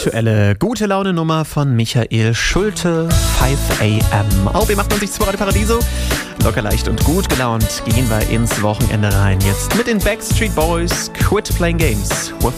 aktuelle gute Laune-Nummer von Michael Schulte, 5 AM. Auf B98 Radio Paradiso. Locker leicht und gut gelaunt gehen wir ins Wochenende rein. Jetzt mit den Backstreet Boys, Quit Playing Games with